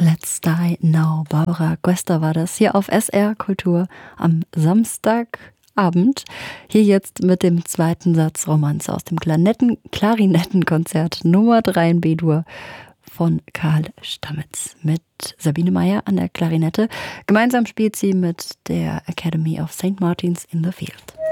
Let's Die Now. Barbara Göster war das hier auf SR Kultur am Samstagabend. Hier jetzt mit dem zweiten Satz Romanze aus dem Klarinettenkonzert Nummer 3 in B-Dur von Karl Stammitz mit Sabine Meyer an der Klarinette. Gemeinsam spielt sie mit der Academy of St. Martin's in the Field.